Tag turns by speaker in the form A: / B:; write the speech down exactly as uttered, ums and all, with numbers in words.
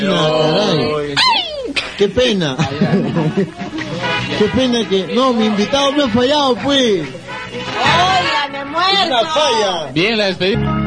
A: Caray. Qué pena. Qué pena que... No, mi invitado me ha fallado, pues.
B: Oiga, me muero.
A: Una falla.
C: Bien, la despedida.